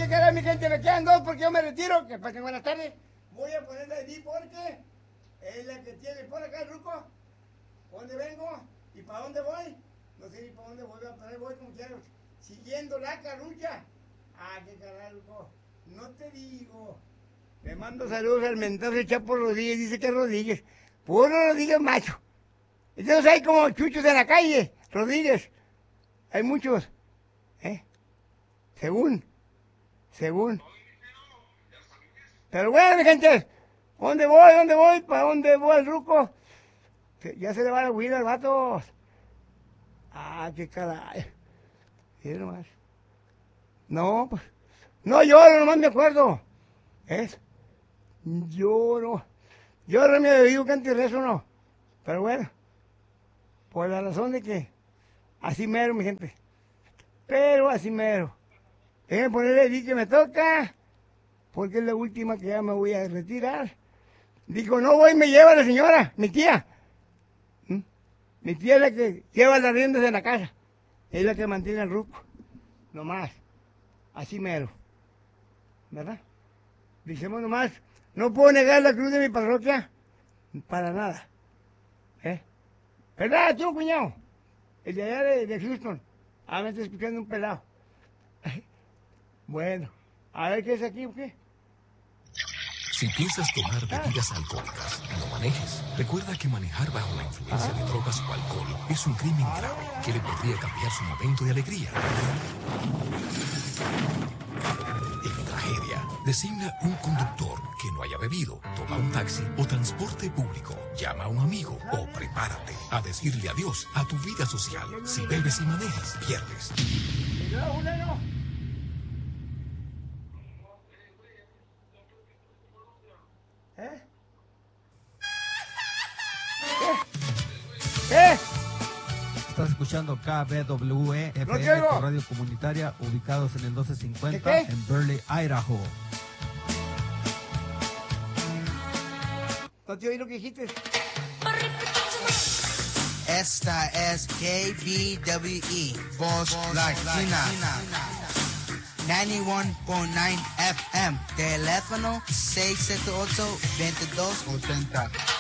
caray, mi gente, me quedan dos porque yo me retiro. Que pasen buenas tardes. Voy a ponerla ahí porque es la que tiene por acá el ruco. ¿Por dónde vengo? ¿Y para dónde voy? No sé ni para dónde voy, pero voy como quiero. Siguiendo la carrucha. Ah, qué caray, ruco. No te digo. Le mando saludos al mentado de Chapo Rodríguez. Dice que Rodríguez. Puro Rodríguez macho. Entonces hay como chuchos en la calle. Rodríguez. Hay muchos. Según. Pero bueno, mi gente, ¿dónde voy? ¿Para dónde voy el ruco? Ya se le va la huida al vato. Ah, qué caray. Mira nomás. No, pues. No lloro, nomás me acuerdo. Lloro. Lloro me bebido canto y rezo no. Pero bueno. Por la razón de que así mero, mi gente. Pero así mero. Déjenme ponerle el que me toca, porque es la última que ya me voy a retirar. Digo, no voy, me lleva la señora, mi tía. Mi tía es la que lleva las riendas de la casa. Es la que mantiene el ruco. Nomás. Así mero. ¿Verdad? Dicemos nomás, no puedo negar la cruz de mi parroquia. Para nada. ¿Verdad, tú, cuñado? El de allá de Houston. Ah, me está escuchando un pelado. Bueno, a ver qué es aquí o qué. Si piensas tomar bebidas alcohólicas, no manejes. Recuerda que manejar bajo la influencia de drogas o alcohol es un crimen grave que le podría cambiar su momento de alegría en tragedia. Designa un conductor que no haya bebido, toma un taxi o transporte público, llama a un amigo o prepárate a decirle adiós a tu vida social. Si bebes y manejas, pierdes. Estás escuchando KBWE FM, radio comunitaria, ubicados en el 1250 en Burley, Idaho. No te oí lo que dijiste. Esta es KBWE, Voz Latina. 91.9 FM, teléfono 678-2280.